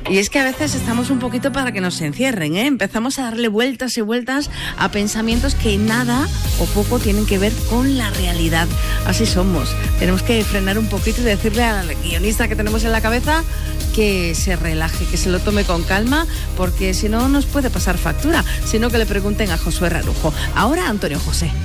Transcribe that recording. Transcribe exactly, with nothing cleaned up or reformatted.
Y es que a veces estamos un poquito para que nos encierren, ¿eh? Empezamos a darle vueltas y vueltas a pensamientos que nada o poco tienen que ver con la realidad. Así somos. Tenemos que frenar un poquito y decirle al guionista que tenemos en la cabeza que se relaje, que se lo tome con calma, porque si no nos puede pasar factura. Sino que le pregunten a Josué Rarujo. Ahora Antonio José.